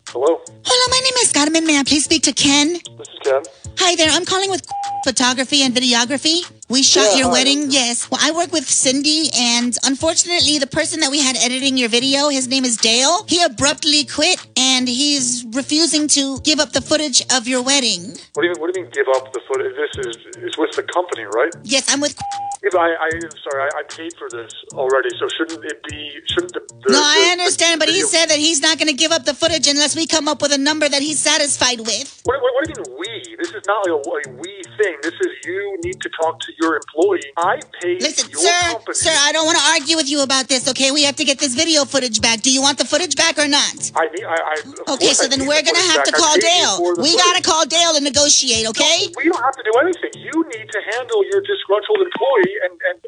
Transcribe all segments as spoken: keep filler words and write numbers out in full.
Hello? Hello, my name is Carmen. May I please speak to Ken? This is Ken. Hi there. I'm calling with photography and videography. We shot Yeah, your hi. wedding. Yes. Well, I work with Cindy, and unfortunately, the person that we had editing your video, his name is Dale. He abruptly quit, and he's refusing to give up the footage of your wedding. What do you mean, what do you mean give up the footage? This is is with the company, right? Yes, I'm with... If I, I, I'm sorry, I, I paid for this already, so shouldn't it be, shouldn't the... the No, the, I understand, the, but he the, said that he's not going to give up the footage unless we come up with a number that he's satisfied with. What, what, what do you mean we? This is not like a, a we thing. This is you need to talk to your employee. I paid Listen, your sir, company. sir, I don't want to argue with you about this, okay? We have to get this video footage back. Do you want the footage back or not? I need, I, I, of Okay, course so I then need we're the going to footage have to back. I call paid you Dale. for the We footage. got to call Dale and negotiate, okay? No, we don't have to do anything. You need to handle your disgruntled employee and... and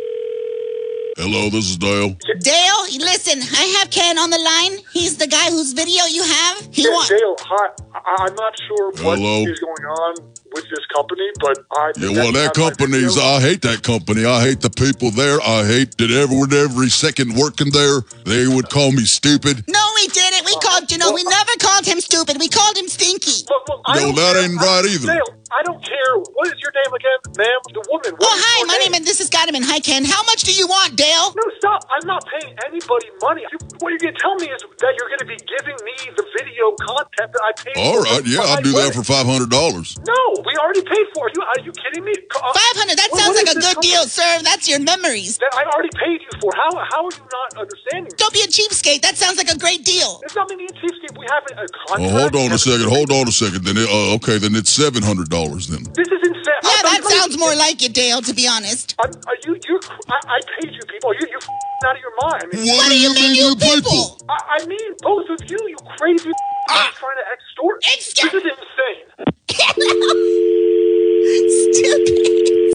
Hello, this is Dale. Dale, listen, I have Ken on the line. He's the guy whose video you have. He Yeah, wants... Dale, hi. I, I'm not sure what Hello? is going on with this company, but I... Yeah, well, that company's, I hate that company. I hate the people there. I hate that everyone, every second working there, they would call me stupid. No, we didn't. We called, you know, we never called him stupid. We called him stinky. Look, look, I No, don't that care. ain't right I, either. Dale, I don't care. What is your name again, ma'am? The woman. What Oh, is hi, your my name? name is... This is Gottman. Hi, Ken. How much do you want, Dale? No, stop. I'm not paying anybody money. You, what you're going to tell me is that you're going to be giving me the video content that I paid All for. right, yeah, I'll do that for five hundred dollars. No, we already paid for it. You, are you kidding me? Uh, five hundred. That what- sounds what like is a this good deal, company sir. That's your memories. That I already paid you for. How, how are you not understanding? Don't be a cheapskate. That sounds like a great deal. It's not me being cheapskate. We have a contract. Oh, hold on a second. Hold on a second. Then, it, uh, okay, then it's seven hundred dollars then. This is insane. Yeah, I'm- that I'm not sounds even- more like it, Dale, to be honest. I'm, are you, you're, I, I paid you people. You, you're out of your mind. I mean, What, What do you mean, you people? I, I mean, both of you, you crazy Ah. trying to extort. Excuse- This is insane. Stupid.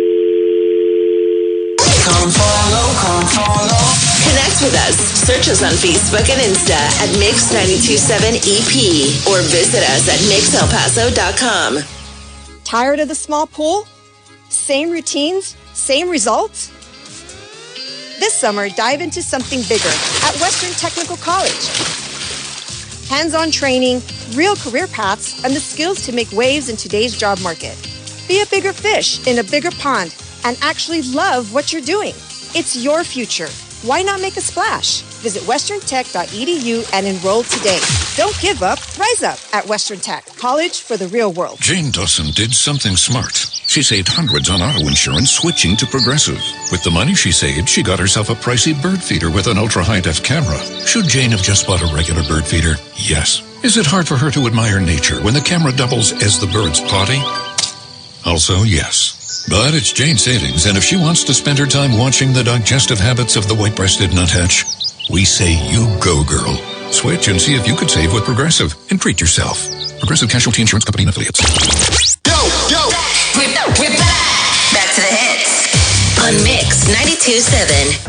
Come follow, come follow. Connect with us. Search us on Facebook and Insta at Mix nine two seven E P or visit us at mix el paso dot com. Tired of the small pool? Same routines, same results? This summer, dive into something bigger at Western Technical College. Hands-on training, real career paths, and the skills to make waves in today's job market. Be a bigger fish in a bigger pond and actually love what you're doing. It's your future. Why not make a splash? Visit western tech dot e d u and enroll today. Don't give up, rise up at Western Tech, college for the real world. Jane Dawson did something smart. She saved hundreds on auto insurance switching to Progressive. With the money she saved, she got herself a pricey bird feeder with an ultra-high-def camera. Should Jane have just bought a regular bird feeder? Yes. Is it hard for her to admire nature when the camera doubles as the bird's potty? Also, yes. But it's Jane savings, and if she wants to spend her time watching the digestive habits of the white-breasted nuthatch, we say you go, girl. Switch and see if you could save with Progressive and treat yourself. Progressive Casualty Insurance Company and Affiliates. Yo, yo. We're back. Back to the hits on Mix ninety-two point seven.